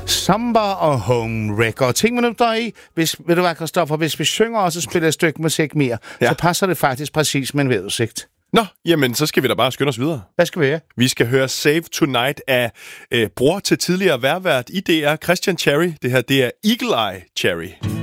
Samba og Home Wrecker. Tænk mig nu der i, ved du hvad, Christoffer, hvis vi synger og så spiller et stykke musik mere, så passer det faktisk præcis med en vejrudsigt. Nå, jamen, så skal vi da bare skynde os videre. Hvad skal vi høre? Vi skal høre Save Tonight af bror til tidligere værvært i DR, Christian Cherry. Det her, det er Eagle Eye Cherry.